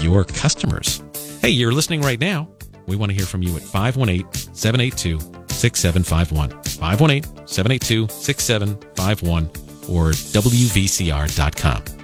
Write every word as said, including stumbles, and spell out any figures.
your customers. Hey, you're listening right now. We want to hear from you at five one eight, seven eight two, six seven five one, five one eight, seven eight two, six seven five one, or W V C R dot com.